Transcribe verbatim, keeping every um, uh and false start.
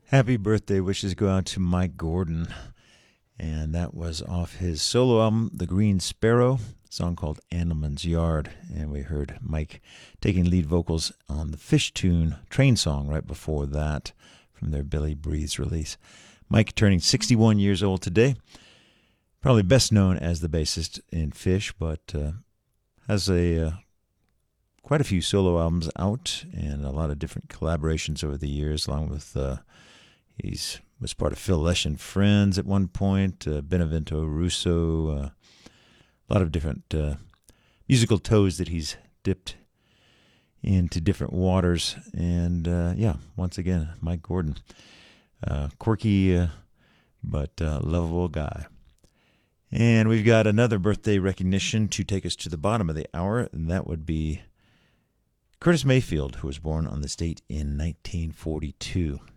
Happy birthday wishes go out to Mike Gordon, and that was off his solo album, The Green Sparrow, a song called Animal's Yard, and we heard Mike taking lead vocals on the Fish tune, Train Song, right before that from their Billy Breathes release. Mike turning sixty-one years old today, probably best known as the bassist in Fish, but uh, has a uh, quite a few solo albums out and a lot of different collaborations over the years, along with uh, he's was part of Phil Lesh and Friends at one point, uh, Benevento Russo, uh, a lot of different uh, musical toes that he's dipped into different waters. And uh, yeah, once again, Mike Gordon, uh, quirky uh, but uh, lovable guy. And we've got another birthday recognition to take us to the bottom of the hour, and that would be Curtis Mayfield, who was born on this date in nineteen forty-two.